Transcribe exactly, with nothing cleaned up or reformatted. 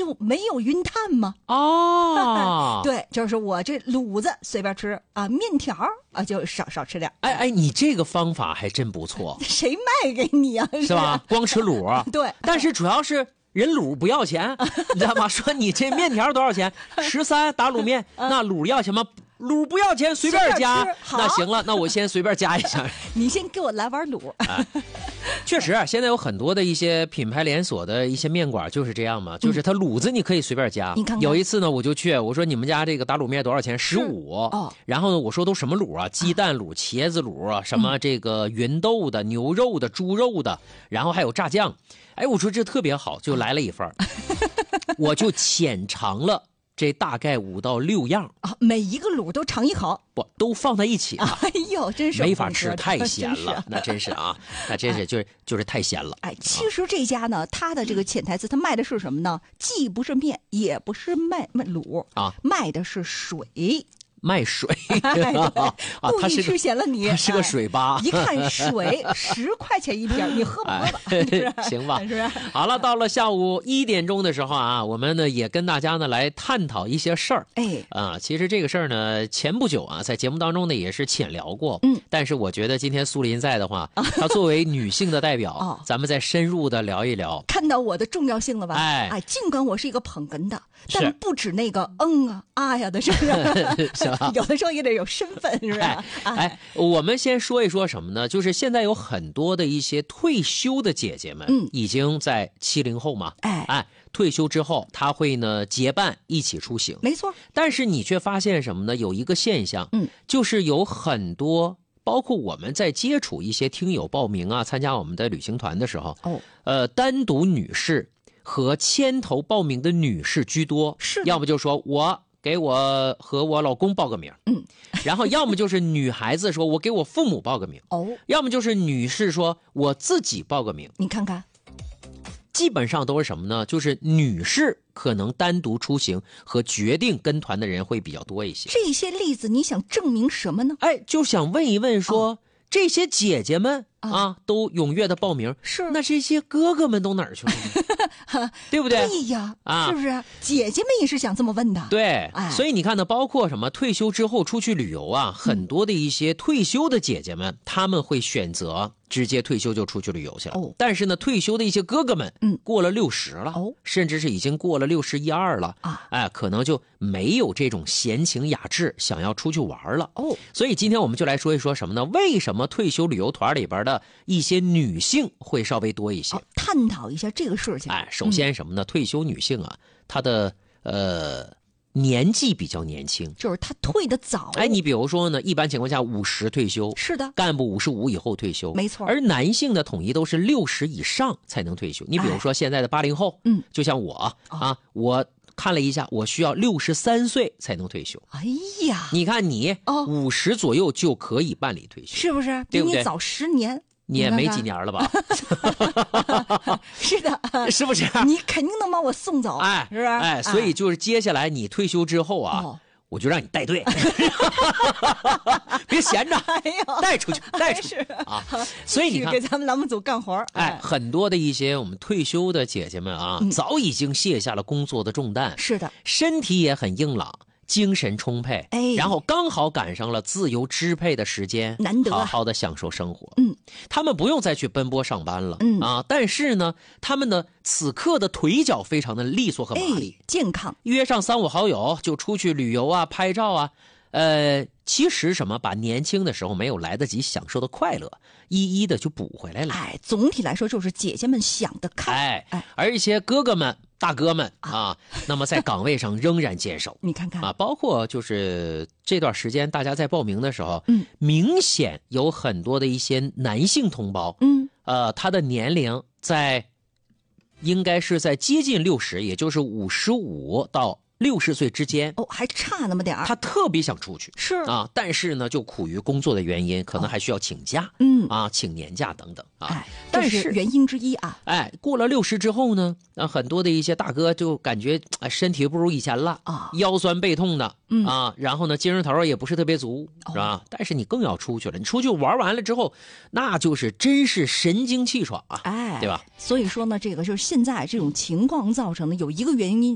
就没有晕碳吗？ 哦， 对，就是我这卤子随便吃啊，面条啊就少少吃点。 哎哎，你这个方法还真不错。 谁卖给你啊？ 是吧？光吃卤对， 但是主要是人卤不要钱，你知道吗？说你这面条多少钱？十三打卤面，那卤要钱吗？卤不要钱，随便加。那行了，那我先随便加一下。 你先给我来碗卤。 哎，确实，现在有很多的一些品牌连锁的一些面馆就是这样嘛，就是它卤子你可以随便加。 你看看， 有一次呢，我就去，我说你们家这个打卤面多少钱？十五。哦。然后呢，我说都什么卤啊？鸡蛋卤、茄子卤啊，什么这个芸豆的、牛肉的、猪肉的，然后还有炸酱。哎，我说这特别好，就来了一份我就浅尝了。这大概五到六样啊，每一个卤都尝一口， 不都放在一起了？ 哎呦，真是没法吃，太咸了，那真是啊，那真是就是就是太咸了。 哎，其实这家呢，它的这个潜台词，它卖的是什么呢？既不是面，也不是卖卖卤啊，卖的是水。 卖水哎、 啊， 故意吃咸了你， 他是个水吧？ 哎、一看水十块钱一瓶，你喝不喝吧？ 哎、行吧， 是不是？ 好了，到了下午一点钟的时候啊，我们呢也跟大家呢来探讨一些事儿。 哎， 啊，其实这个事儿呢，前不久啊，在节目当中呢也是浅聊过。嗯，但是我觉得今天苏林在的话，她作为女性的代表，哦、咱们再深入的聊一聊， 看到我的重要性了吧？ 哎哎，尽管我是一个捧哏的，但不止那个嗯啊啊呀的，是不是？ 是吧？ 有的时候也得有身份，是不是？ 哎，哎，我们先说一说什么呢？就是现在有很多的一些退休的姐姐们，嗯，已经在七零后嘛，哎哎，退休之后，她会呢结伴一起出行， 没错。 但是你却发现什么呢？有一个现象，嗯，就是有很多，包括我们在接触一些听友报名啊，参加我们的旅行团的时候，哦，呃，单独女士和牵头报名的女士居多， 是， 要么就说我。给我和我老公报个名，嗯，然后要么就是女孩子说我给我父母报个名，哦，要么就是女士说我自己报个名。 你看看， 基本上都是什么呢？就是女士可能单独出行和决定跟团的人会比较多一些。 这些例子你想证明什么呢？ 哎，就想问一问说，哦、这些姐姐们啊，都踊跃的报名， 是那这些哥哥们都哪儿去了呢？对不对？ 对呀， 啊， 是不是？姐姐们也是想这么问的。 对，哎、所以你看呢，包括什么退休之后出去旅游啊，很多的一些退休的姐姐们，他、嗯、们会选择直接退休就出去旅游去了。哦，但是呢，退休的一些哥哥们，嗯，过了六十了，哦，甚至是已经过了六十一二了啊，哎，可能就没有这种闲情雅致，想要出去玩了。哦，所以今天我们就来说一说什么呢？为什么退休旅游团里边的一些女性会稍微多一些？哦、 探讨一下这个事情。 哎，首先什么呢？嗯、退休女性啊，她的呃年纪比较年轻， 就是她退得早。 哎，你比如说呢，一般情况下五十退休， 是的， 干部五十五以后退休， 没错。 而男性的统一都是六十以上才能退休。你比如说现在的八零后，嗯、哎，就像我、嗯、啊，我看了一下，我需要六十三岁才能退休。 哎呀， 你看你五十左右就可以办理退休， 是不是？ 对不对？ 比你早十年。 你也没几年了吧？ 是的， 是不是？ 你肯定能把我送走， 哎， 是不是？ 哎，所以就是接下来你退休之后啊，哦、我就让你带队，别闲着，哎呦，带出去，带出去啊！所以你看， 给咱们栏目组干活。 哎，很多的一些我们退休的姐姐们啊，嗯、早已经卸下了工作的重担， 是的， 身体也很硬朗。精神充沛，哎，然后刚好赶上了自由支配的时间， 难得好好的享受生活。嗯，他们不用再去奔波上班了，嗯啊，但是呢，他们的此刻的腿脚非常的利索和麻利， 哎、健康， 约上三五好友就出去旅游啊、拍照啊，呃，其实什么把年轻的时候没有来得及享受的快乐，一一的就补回来了。 哎，总体来说就是姐姐们想得开， 哎哎，而一些哥哥们。大哥们啊，那么在岗位上仍然坚守。 你看看啊，包括就是这段时间大家在报名的时候，嗯，明显有很多的一些男性同胞，嗯，呃，他的年龄在应该是在接近六十，也就是五十五到六十岁之间。 哦，还差那么点儿。 他特别想出去， 是啊，但是呢，就苦于工作的原因，可能还需要请假， 嗯啊，请年假等等啊。 哎， 但是原因之一啊。 哎，过了六十之后呢，啊，很多的一些大哥就感觉哎身体不如以前了啊，腰酸背痛的，嗯啊，然后呢精神头也不是特别足，哦、是吧？但是你更要出去了，你出去玩完了之后，那就是真是神清气爽啊， 哎， 对吧？ 所以说呢，这个就是现在这种情况造成的有一个原因。